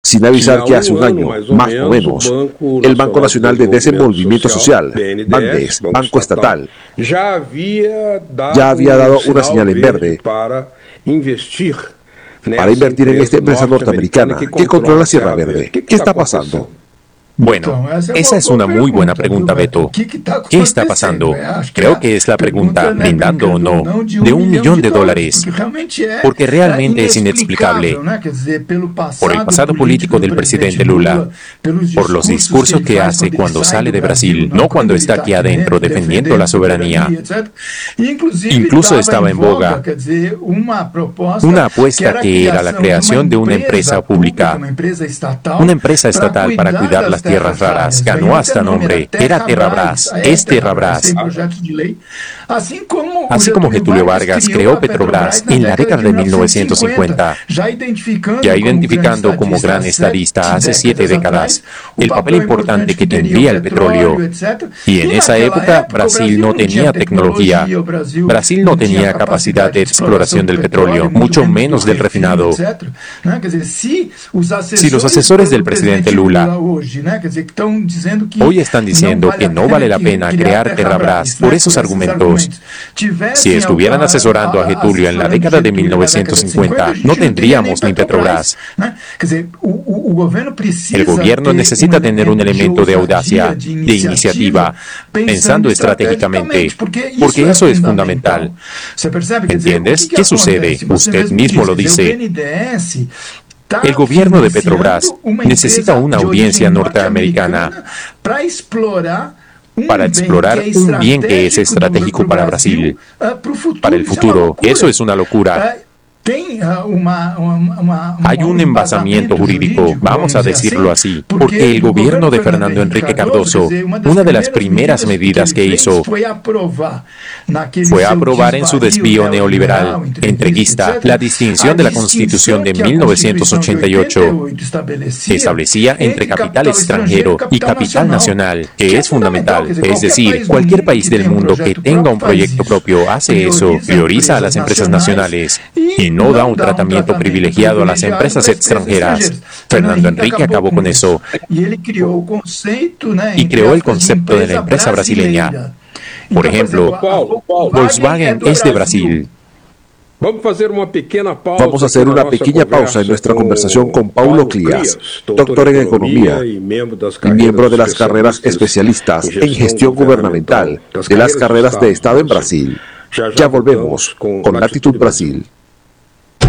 sin avisar que hace un año, más o menos, el Banco Nacional de Desenvolvimiento Social, BANDES, Banco Estatal, ya había dado una señal en verde para invertir en esta empresa norteamericana que controla Sierra Verde. ¿Qué está pasando? Bueno, esa es una muy buena pregunta, Beto. ¿Qué está pasando? Creo que es la pregunta, brindando o no, de $1 millón. Porque realmente es inexplicable. Por el pasado político del presidente Lula, por los discursos que hace cuando sale de Brasil, no cuando está aquí adentro defendiendo la soberanía. Incluso estaba en boga una apuesta que era la creación de una empresa pública, una empresa estatal para cuidar las tierras raras. Ganó hasta nombre. Era Terrabras. Es Terrabras. Así como Getúlio Vargas creó Petrobras en la década de 1950, ya identificando como gran estadista hace 7 décadas el papel importante que tendría el petróleo. Y en esa época Brasil no tenía tecnología. Brasil no tenía capacidad de exploración del petróleo, mucho menos del refinado. Si los asesores del presidente Lula hoy están diciendo que no vale la pena crear Terrabras por esos argumentos, si estuvieran asesorando a Getúlio en la década de 1950, no tendríamos ni Petrobras. El gobierno necesita tener un elemento de audacia, de iniciativa, pensando estratégicamente, porque eso es fundamental. ¿Entiendes? ¿Qué sucede? Usted mismo lo dice. El gobierno de Petrobras necesita una audiencia norteamericana para explorar un bien que es estratégico para Brasil, para el futuro. Eso es una locura. Hay un embasamiento jurídico, vamos a decirlo así, porque el gobierno de Fernando Henrique Cardoso, una de las primeras medidas que hizo fue aprobar en su desvío neoliberal, entreguista, la distinción de la Constitución de 1988, que establecía entre capital extranjero y capital nacional, que es fundamental. Es decir, cualquier país del mundo que tenga un proyecto propio hace eso, prioriza a las empresas nacionales y no da un tratamiento privilegiado a las empresas extranjeras. Fernando Henrique acabó con eso y creó el concepto de la empresa brasileña. Por ejemplo, Volkswagen es de Brasil. Vamos a hacer una pequeña pausa en nuestra conversación con Paulo Cleas, doctor en Economía y miembro de las carreras especialistas en gestión gubernamental de las carreras de Estado en Brasil. Ya volvemos con Latitud Brasil.